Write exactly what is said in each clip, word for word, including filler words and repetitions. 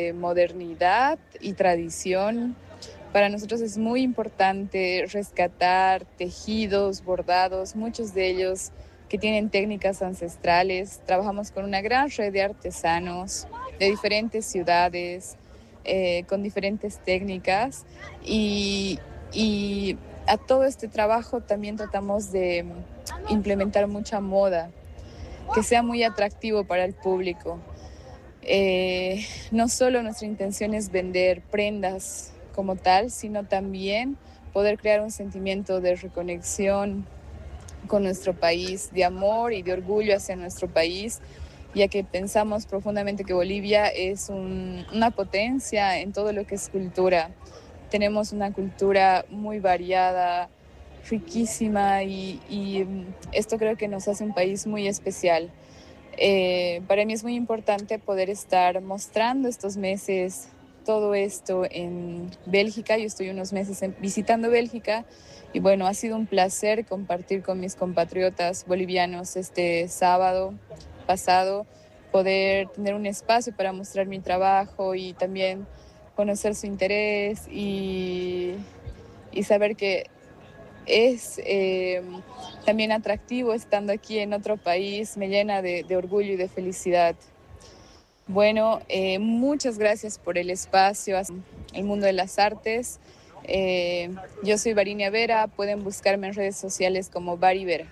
modernidad y tradición. Para nosotros es muy importante rescatar tejidos, bordados, muchos de ellos que tienen técnicas ancestrales. Trabajamos con una gran red de artesanos de diferentes ciudades, eh, con diferentes técnicas y, y a todo este trabajo también tratamos de implementar mucha moda, que sea muy atractivo para el público. Eh, no solo nuestra intención es vender prendas como tal, sino también poder crear un sentimiento de reconexión con nuestro país, de amor y de orgullo hacia nuestro país, ya que pensamos profundamente que Bolivia es un, una potencia en todo lo que es cultura. Tenemos una cultura muy variada, riquísima y, y esto creo que nos hace un país muy especial. Eh, para mí es muy importante poder estar mostrando estos meses todo esto en Bélgica. Yo estoy unos meses en, visitando Bélgica y bueno, ha sido un placer compartir con mis compatriotas bolivianos este sábado pasado, poder tener un espacio para mostrar mi trabajo y también conocer su interés y, y saber que es eh, también atractivo estando aquí en otro país, me llena de, de orgullo y de felicidad. Bueno, eh, muchas gracias por el espacio, el mundo de las artes. Eh, yo soy Varinia Vera, pueden buscarme en redes sociales como Vari Vera.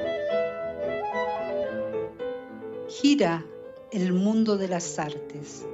Gira el mundo de las artes.